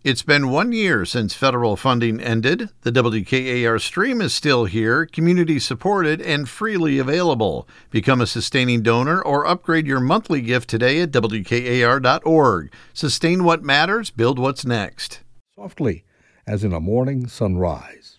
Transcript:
It's been 1 year since federal funding ended. The WKAR stream is still here, community supported, and freely available. Become a sustaining donor or upgrade your monthly gift today at WKAR.org. Sustain what matters, build what's next. Softly, as in a morning sunrise.